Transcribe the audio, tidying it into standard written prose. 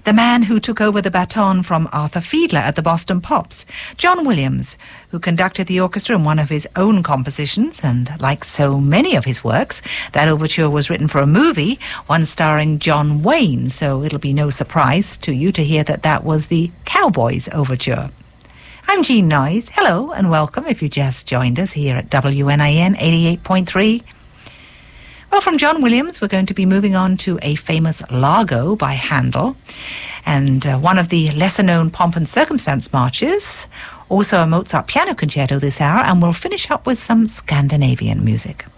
the man who took over the baton from Arthur Fiedler at the Boston Pops, John Williams, who conducted the orchestra in one of his own compositions, and like so many of his works, that overture was written for a movie, one starring John Wayne, so it'll be no surprise to you to hear that that was the Cowboys Overture. I'm Jean Noyes. Hello and welcome if you just joined us here at WNIN 88.3. Well, from John Williams, we're going to be moving on to a famous Largo by Handel, and one of the lesser-known Pomp and Circumstance marches, also a Mozart piano concerto this hour, and we'll finish up with some Scandinavian music.